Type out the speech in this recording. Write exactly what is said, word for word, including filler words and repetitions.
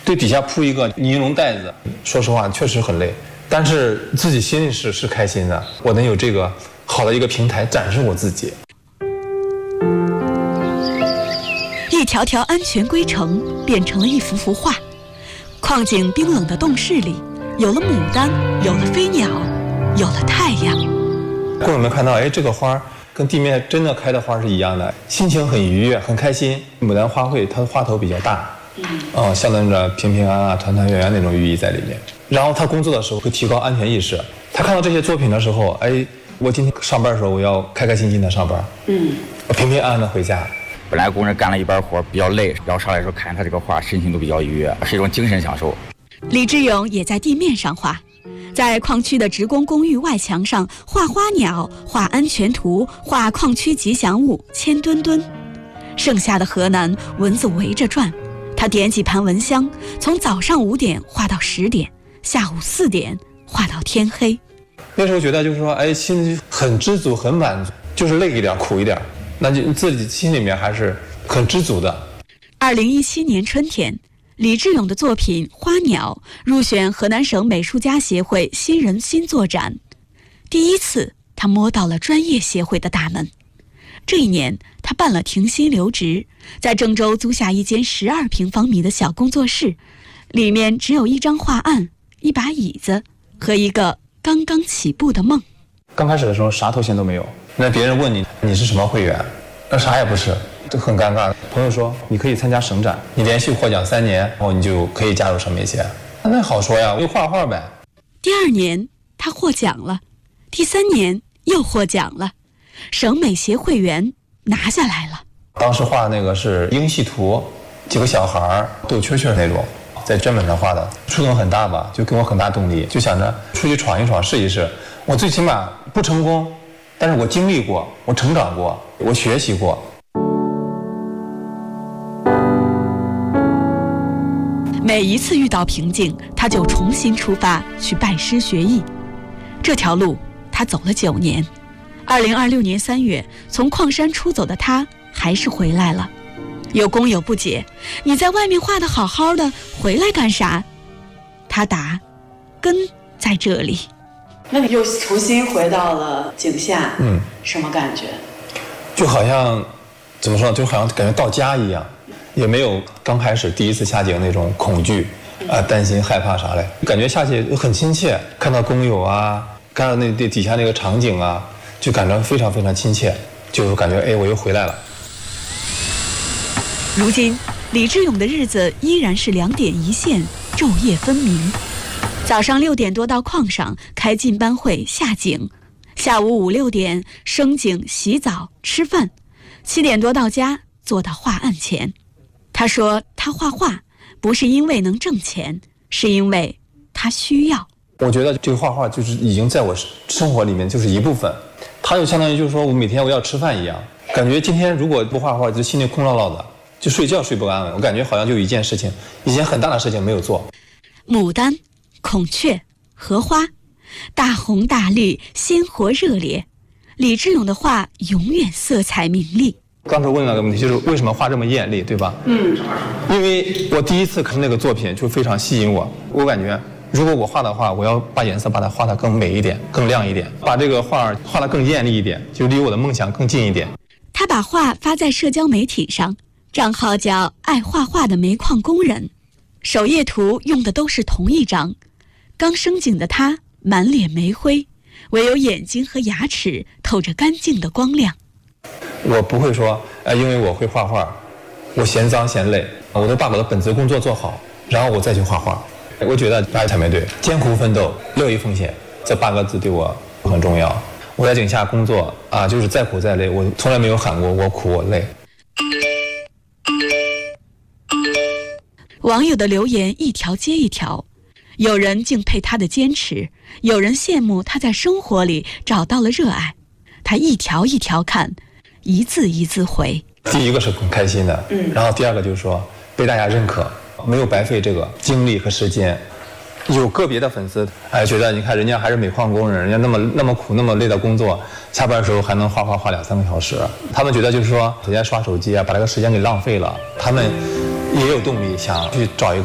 对底下铺一个尼龙袋子，说实话确实很累，但是自己心里是是开心的，我能有这个好的一个平台展示我自己。 一条条安全归程变成了一幅幅画，矿井冰冷的洞室里有了牡丹，有了飞鸟，有了太阳。 工友们看到，哎，这个花跟地面真的开的花是一样的，心情很愉悦，很开心。牡丹花卉它的花头比较大，嗯，呃、象征着平平安安、团团圆圆那种寓意在里面。然后他工作的时候会提高安全意识。他看到这些作品的时候，哎，我今天上班的时候我要开开心心的上班，嗯，我平平安安的回家。 本来工人干了一半活比较累，然后上来的时候看他这个画，心情都比较愉悦，是一种精神享受。 李志勇也在地面上画，在矿区的职工公寓外墙上画花鸟，画安全图，画矿区吉祥物千吨吨。盛夏的河南，蚊子围着转，他点几盘蚊香，从早上五点画到十点，下午四点画到天黑。 那时候觉得就是说，哎，心里很知足，很满足，就是累一点，苦一点，那就自己心里面还是很知足的。 二零一七年春天，李志勇的作品《花鸟》入选河南省美术家协会新人新作展，第一次他摸到了专业协会的大门。这一年，他办了停薪留职，在郑州租下一间十二平方米的小工作室，里面只有一张画案、一把椅子和一个刚刚起步的梦。 刚开始的时候啥头衔都没有，那别人问你你是什么会员，那啥也不是，就很尴尬。朋友说你可以参加省展，你连续获奖三年，然后你就可以加入省美协。那好说呀，我就画画呗。 第二年他获奖了，第三年又获奖了，省美协会员拿下来了。 当时画那个是英系图，几个小孩斗蛐蛐那种，在砧板上画的，触动很大吧，就给我很大动力，就想着出去闯一闯，试一试。我最起码不成功，但是我经历过，我成长过，我学习过。 每一次遇到瓶颈，他就重新出发去拜师学艺。这条路他走了九年。二零二六年三月，从矿山出走的他还是回来了。有工友不解：“你在外面画得好好的，回来干啥？”他答：“根在这里。” 那你又重新回到了井下， 嗯， 什么感觉？ 就好像怎么说呢，就好像感觉到家一样，也没有刚开始第一次下井那种恐惧啊、呃、担心害怕啥嘞，感觉下去很亲切，看到工友啊，看到那底下那个场景啊，就感觉非常非常亲切，就感觉哎我又回来了。 如今李志勇的日子依然是两点一线，昼夜分明。早上六点多到矿上开进班会下井，下午五六点升井洗澡吃饭，七点多到家坐到画案前。他说他画画不是因为能挣钱，是因为他需要。 我觉得这个画画就是已经在我生活里面就是一部分，它就相当于就是说我每天我要吃饭一样，感觉今天如果不画画就心里空落落的，就睡觉睡不安稳，我感觉好像就有一件事情，一件很大的事情没有做。 牡丹、孔雀、荷花，大红大绿，鲜活热烈。李志勇的画永远色彩明丽。 刚才问了个问题，就是为什么画这么艳丽，对吧？嗯，因为我第一次看那个作品就非常吸引我，我感觉如果我画的话，我要把颜色把它画得更美一点，更亮一点，把这个画画得更艳丽一点，就离我的梦想更近一点。 他把画发在社交媒体上，账号叫爱画画的煤矿工人，首页图用的都是同一张。刚升井的他满脸煤灰，唯有眼睛和牙齿透着干净的光亮。 我不会说，呃，因为我会画画，我嫌脏嫌累，我都把我的本职工作做好，然后我再去画画。我觉得八一采煤队艰苦奋斗，乐于奉献，这八个字对我很重要。我在井下工作啊，就是再苦再累，我从来没有喊过我苦我累。 网友的留言一条接一条，有人敬佩他的坚持，有人羡慕他在生活里找到了热爱。他一条一条看，一字一字回。 第一个是很开心的，嗯，然后第二个就是说被大家认可，没有白费这个精力和时间。有个别的粉丝哎觉得你看人家还是煤矿工人，人家那么那么苦那么累的工作，下班的时候还能画画画两三个小时，他们觉得就是说人家刷手机啊把这个时间给浪费了，他们也有动力想去找一个